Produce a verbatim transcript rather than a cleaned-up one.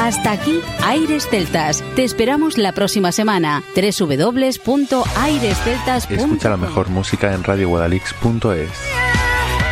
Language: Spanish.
Hasta aquí Aires Celtas. Te esperamos la próxima semana. doble u doble u doble u punto aires celtas punto com. Escucha la mejor música en radio guadalix punto es.